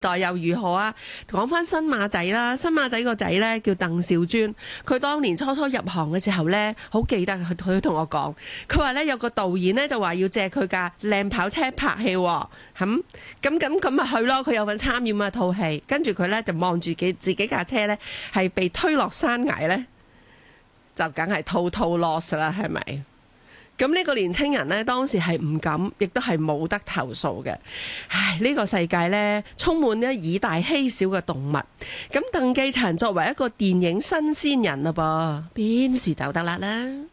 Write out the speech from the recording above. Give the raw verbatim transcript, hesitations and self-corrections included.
代又如何啊？講翻新馬仔啦，新馬仔個仔呢叫鄧兆尊，佢當年初初入行嘅時候呢，好記得佢佢同我講，佢話呢有個導演呢就話要借佢架靚跑車拍戲，咁咁咁咁咪去咯，佢有份參與啊套戲，跟住佢呢就望住自己架車呢係被推落山崖呢，就梗係 total loss 啦，係咪？咁呢個年青人呢，當時係唔敢，亦都係冇得投訴嘅。唉，呢個世界呢，充滿呢以大欺小嘅動物。咁鄧寄塵作為一個電影新鮮人啦噃，邊處走得甩啦？